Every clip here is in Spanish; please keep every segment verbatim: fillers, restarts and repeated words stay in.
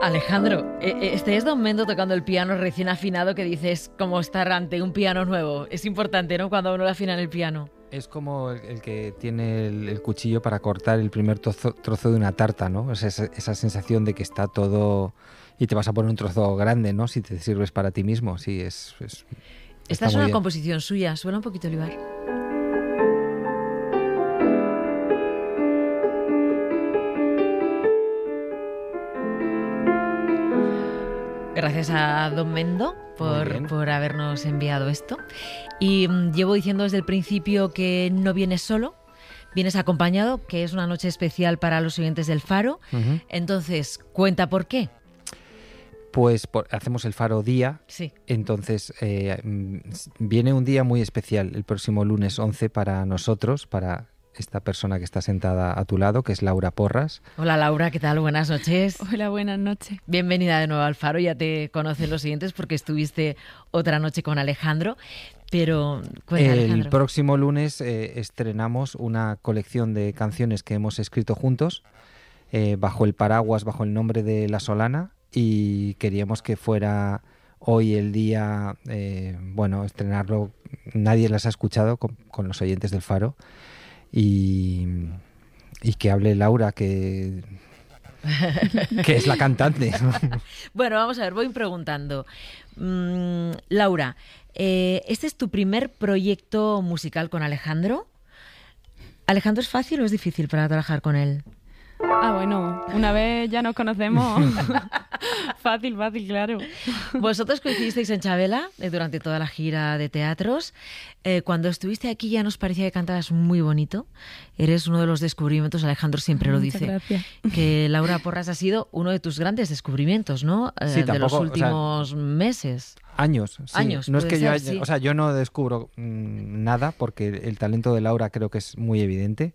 Alejandro, este es Don Mendo tocando el piano recién afinado, que dices como estar ante un piano nuevo. Es importante, ¿no?, cuando uno le afina en el piano. Es como el, el que tiene el, el cuchillo para cortar el primer trozo, trozo de una tarta, ¿no? Es esa, esa sensación de que está todo y te vas a poner un trozo grande, ¿no?, si te sirves para ti mismo. Sí, es... es Esta es una bien. composición suya. Suena un poquito, Olivar. Gracias a Don Mendo por, por habernos enviado esto. Y um, llevo diciendo desde el principio que no vienes solo, vienes acompañado, que es una noche especial para los oyentes del Faro. Uh-huh. Entonces, cuenta por qué. Pues por, hacemos el Faro Día, sí. Entonces eh, viene un día muy especial el próximo lunes once para nosotros, para esta persona que está sentada a tu lado, que es Laura Porras. Hola Laura, ¿qué tal? Buenas noches. Hola, buenas noches. Bienvenida de nuevo al Faro, ya te conocen los siguientes porque estuviste otra noche con Alejandro, pero cuenta, El Alejandro. próximo lunes eh, estrenamos una colección de canciones que hemos escrito juntos, eh, bajo el paraguas, bajo el nombre de La Solana, y queríamos que fuera hoy el día, eh, bueno, estrenarlo. Nadie las ha escuchado con, con los oyentes del Faro. Y, y que hable Laura, que, que es la cantante. Bueno, vamos a ver, voy preguntando. Mm, Laura, eh, ¿este es tu primer proyecto musical con Alejandro? ¿Alejandro es fácil o es difícil para trabajar con él? Ah, bueno, una vez ya nos conocemos. Fácil, fácil, claro. Vosotros coincidisteis en Chabela eh, durante toda la gira de teatros. Eh, cuando estuviste aquí ya nos parecía que cantabas muy bonito. Eres uno de los descubrimientos, Alejandro siempre lo Muchas dice, gracias. que Laura Porras ha sido uno de tus grandes descubrimientos, ¿no? Eh, Sí, de tampoco, los últimos o sea, meses. Años, sí. Años, no es que ser, yo haya, sí. o sea, yo no descubro mmm, nada, porque el talento de Laura creo que es muy evidente.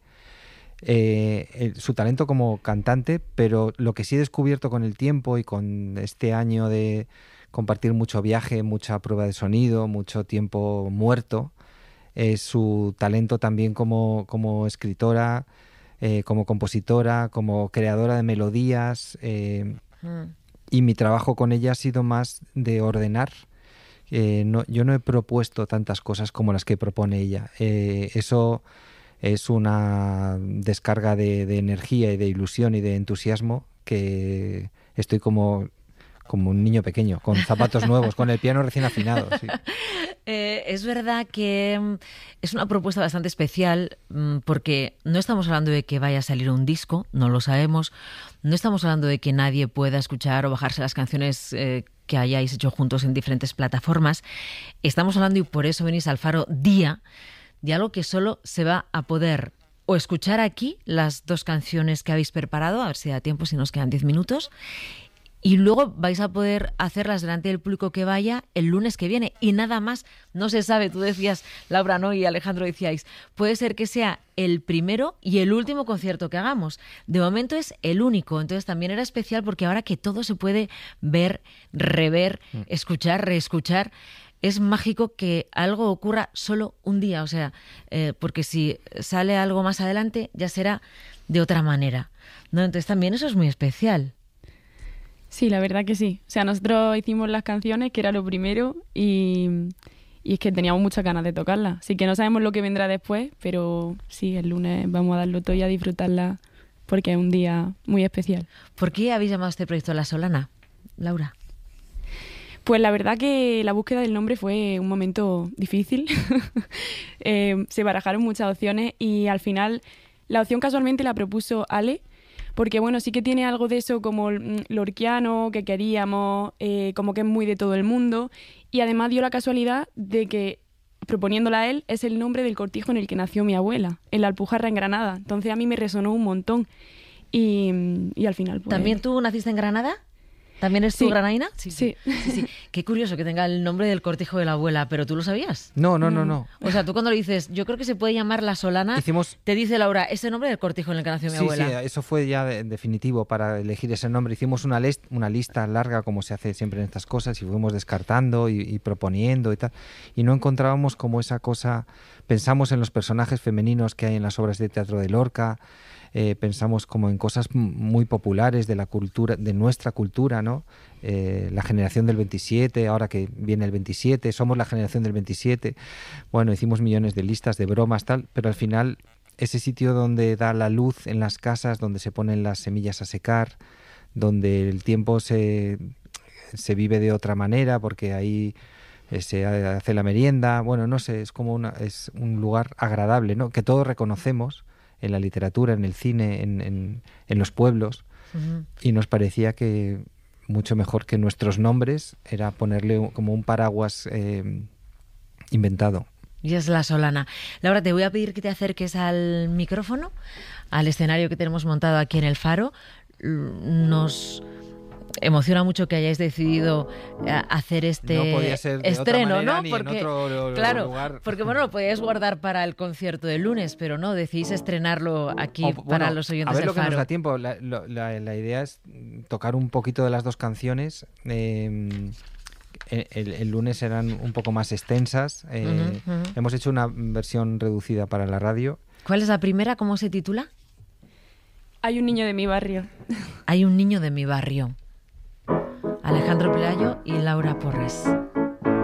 Eh, el, su talento como cantante, pero lo que sí he descubierto con el tiempo y con este año de compartir mucho viaje, mucha prueba de sonido, mucho tiempo muerto, es su talento también como, como escritora, eh, como compositora, como creadora de melodías, eh, mm. y mi trabajo con ella ha sido más de ordenar. Eh, no, yo no he propuesto tantas cosas como las que propone ella. Eh, eso es una descarga de, de energía y de ilusión y de entusiasmo que estoy como, como un niño pequeño, con zapatos nuevos, con el piano recién afinado. Sí. Eh, es verdad que es una propuesta bastante especial porque no estamos hablando de que vaya a salir un disco, no lo sabemos. No estamos hablando de que nadie pueda escuchar o bajarse las canciones eh, que hayáis hecho juntos en diferentes plataformas. Estamos hablando, y por eso venís al Faro Día, de algo que solo se va a poder o escuchar aquí, las dos canciones que habéis preparado, a ver si da tiempo, si nos quedan diez minutos, y luego vais a poder hacerlas delante del público que vaya el lunes que viene, y nada más. No se sabe, tú decías, Laura, ¿no?, y Alejandro decíais, puede ser que sea el primero y el último concierto que hagamos. De momento es el único, entonces también era especial porque ahora que todo se puede ver, rever, escuchar, reescuchar, es mágico que algo ocurra solo un día, o sea, eh, porque si sale algo más adelante ya será de otra manera, ¿no? Entonces también eso es muy especial. Sí, la verdad que sí. O sea, nosotros hicimos las canciones, que era lo primero, y, y es que teníamos muchas ganas de tocarlas. Así que no sabemos lo que vendrá después, pero sí, el lunes vamos a darlo todo y a disfrutarla porque es un día muy especial. ¿Por qué habéis llamado a este proyecto La Solana, Laura? Pues la verdad que la búsqueda del nombre fue un momento difícil. eh, se barajaron muchas opciones y al final la opción casualmente la propuso Ale, porque bueno, sí que tiene algo de eso como lorquiano, que queríamos, eh, como que es muy de todo el mundo, y además dio la casualidad de que, proponiéndola a él, es el nombre del cortijo en el que nació mi abuela, en la Alpujarra, en Granada. Entonces a mí me resonó un montón y, y al final pues... ¿También tú naciste en Granada? ¿También es tu sí. granaína? Sí. Sí. Sí, sí. Qué curioso que tenga el nombre del cortijo de la abuela, pero ¿tú lo sabías? No, no, no, no. O sea, tú cuando le dices, yo creo que se puede llamar La Solana, Hicimos... te dice Laura, ese nombre del cortijo en el que nació mi sí, abuela. Sí, eso fue ya de, definitivo para elegir ese nombre. Hicimos una, list, una lista larga, como se hace siempre en estas cosas, y fuimos descartando y, y proponiendo y tal. Y no encontrábamos como esa cosa... Pensamos en los personajes femeninos que hay en las obras de teatro de Lorca, eh, pensamos como en cosas muy populares de la cultura, de nuestra cultura, ¿no? Eh, la generación del veintisiete, ahora que viene el veintisiete, somos la generación del veintisiete. Bueno, hicimos millones de listas, de bromas, tal, pero al final ese sitio donde da la luz en las casas, donde se ponen las semillas a secar, donde el tiempo se, se vive de otra manera, porque ahí se hace la merienda, bueno, no sé, es como una, es un lugar agradable, ¿no? Que todos reconocemos en la literatura, en el cine, en, en, en los pueblos, uh-huh. Y nos parecía que mucho mejor que nuestros nombres era ponerle como un paraguas eh, inventado. Y es La Solana. Laura, te voy a pedir que te acerques al micrófono, al escenario que tenemos montado aquí en el Faro. Nos emociona mucho que hayáis decidido hacer este no podía ser de estreno, otra manera, ¿no? Ni porque, en otro claro, lugar. Porque bueno, lo podíais guardar para el concierto del lunes, pero no, decidís estrenarlo aquí o, para bueno, los oyentes del Faro. A ver lo Faro. que nos da tiempo. La, la, la idea es tocar un poquito de las dos canciones. Eh, el, el lunes eran un poco más extensas. Eh, uh-huh, uh-huh. Hemos hecho una versión reducida para la radio. ¿Cuál es la primera? ¿Cómo se titula? Hay un niño de mi barrio. Hay un niño de mi barrio. Alejandro Pelayo y Laura Porres.